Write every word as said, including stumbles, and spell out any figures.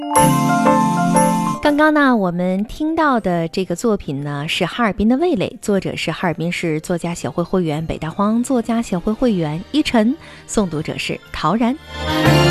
刚刚呢，我们听到的这个作品呢是哈尔滨的味蕾，作者是哈尔滨市作家协会会员、北大荒作家协会会员依晨，诵读者是陶然。